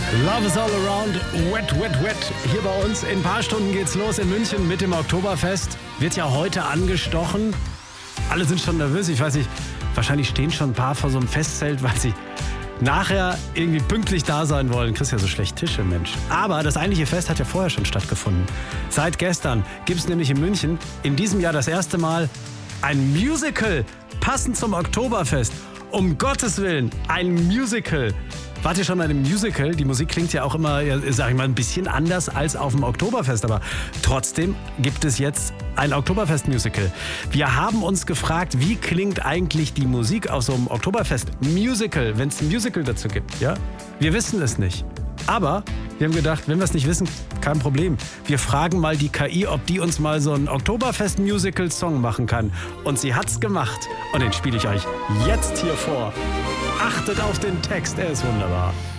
Love is all around, wet, wet, wet. Hier bei uns in ein paar Stunden geht's los in München mit dem Oktoberfest. Wird ja heute angestochen. Alle sind schon nervös, ich weiß nicht, wahrscheinlich stehen schon ein paar vor so einem Festzelt, weil sie nachher irgendwie pünktlich da sein wollen. Kriegst ja so schlecht Tische, Mensch. Aber das eigentliche Fest hat ja vorher schon stattgefunden. Seit gestern gibt's nämlich in München in diesem Jahr das erste Mal ein Musical, passend zum Oktoberfest. Um Gottes Willen, ein Musical. Wart ihr schon bei einem Musical? Die Musik klingt ja auch immer, sag ich mal, ein bisschen anders als auf dem Oktoberfest. Aber trotzdem gibt es jetzt ein Oktoberfest-Musical. Wir haben uns gefragt, wie klingt eigentlich die Musik auf so einem Oktoberfest-Musical, wenn es ein Musical dazu gibt? Ja? Wir wissen es nicht. Aber wir haben gedacht, wenn wir es nicht wissen, kein Problem. Wir fragen mal die KI, ob die uns mal so einen Oktoberfest-Musical-Song machen kann. Und sie hat's gemacht. Und den spiele ich euch jetzt hier vor. Achtet auf den Text, er ist wunderbar.